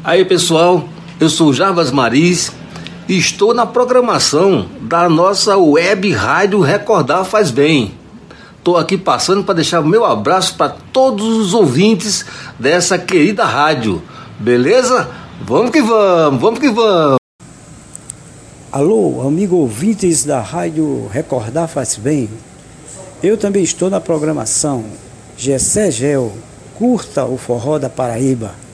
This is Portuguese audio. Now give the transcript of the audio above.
Aí pessoal, eu sou Jarbas Maris e estou na programação da nossa web rádio Recordar Faz Bem. Estou aqui passando para deixar o meu abraço para todos os ouvintes dessa querida rádio, beleza? Vamos que vamos, vamos que vamos! Alô, amigo ouvintes da rádio Recordar Faz Bem. Eu também estou na programação Gessé Gel, curta o forró da Paraíba.